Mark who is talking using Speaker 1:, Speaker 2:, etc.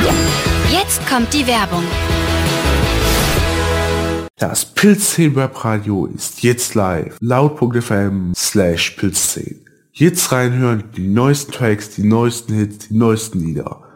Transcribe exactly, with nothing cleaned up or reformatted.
Speaker 1: Jetzt kommt die Werbung.
Speaker 2: Das Pilzszenen Webradio ist jetzt live. Laut.fm slash Pilzszenen. Jetzt reinhören, die neuesten Tracks, die neuesten Hits, die neuesten Lieder.